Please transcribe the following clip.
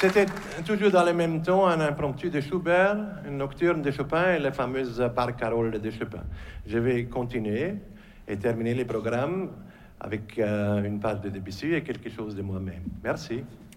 C'était toujours dans le même temps un impromptu de Schubert, une nocturne de Chopin et la fameuse Barcarolle de Chopin. Je vais continuer et terminer les programmes avec une part de Debussy et quelque chose de moi-même. Merci.